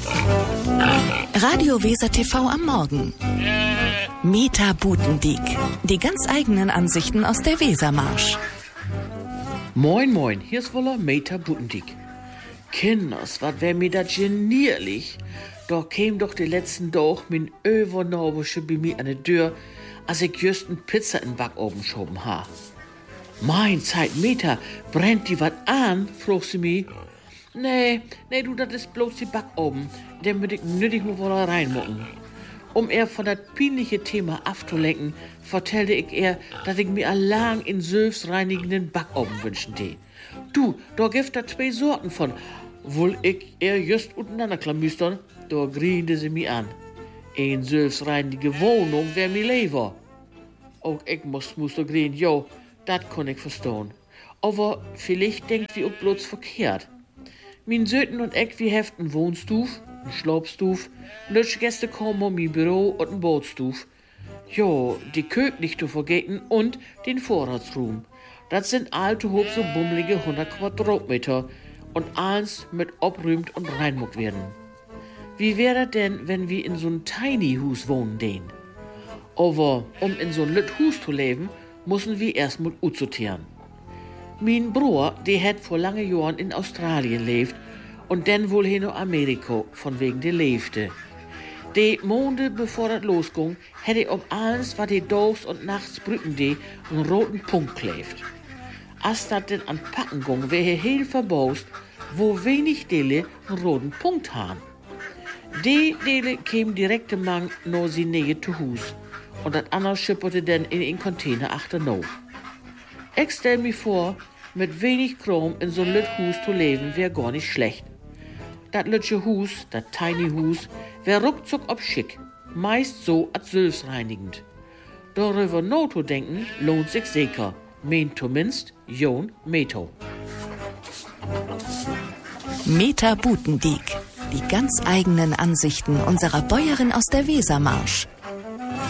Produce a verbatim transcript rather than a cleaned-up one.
Radio Weser T V am Morgen. Meta Butendiek. Die ganz eigenen Ansichten aus der Wesermarsch. Moin, moin, hier ist wohl Meta Butendiek. Kinders, wat wär mir dat genierlich. Doch käm doch die letzten Tag min Övernorbische bei mir an der Tür, als ich just n Pizza in Backofen schoben ha. Mein Zeit, Meta, brennt die wat an? Frug sie mi. Nee, nee, du, dat is bloß die Backofen. Den müd ich nötig nur wohl reinmucken. Um er von dat peinliche Thema abzulenken, vertellte ich er, dass ich mir allang in Söfs reinigenden Backofen wünschen tee. Du, da gibt da zwei Sorten von. Wohl ich er just untereinander klamüstern, da griente sie mi an. Ein Söfs reinige Wohnung wär mi lever. Auch ich muss, muss da grien, jo, dat kon ich verstehen. Aber vielleicht denkt wie auch bloß verkehrt. Min Söten und ich, wie heft n Wohnstuf, n Schlafstuf, nötsch Gäste kommen um mi Büro und n Bootstuf. Jo, die Köp nicht zu vergeten und den Vorratsraum. Das sind alte, hoch so bummelige hundert Quadratmeter und eins mit obrümt und reinmuckt werden. Wie wäre denn, wenn wir in so'n Tiny Hus wohnen den? Aber um in so'n lütt Hus zu leben, müssen wir erstmal utsortieren. Mein Bruder, der hat vor lange Jahren in Australien lebt und dann wohl hin nach Amerika, von wegen der lebte. Die Monde, bevor das losging, hätte um alles, was die Dogs und nachts brüten die, einen roten Punkt klebt. Als das denn an Packen ging, wäre er heel verbaust, wo wenig Dele einen roten Punkt haben. Die Dele kämen direkt im Mang nur sie nähe zu Hus und das andere schipperte dann in den Container achter no. Ich stell mir vor, mit wenig Chrom in so lütt Hus zu leben, wär gar nicht schlecht. Dat lütsche Hus, dat Tiny Hus, wär ruckzuck ob schick, meist so als selbstreinigend. Darüber no zu denken, lohnt sich sicher, meint zumindest Jon Meto. Meta Butendiek. Die ganz eigenen Ansichten unserer Bäuerin aus der Wesermarsch.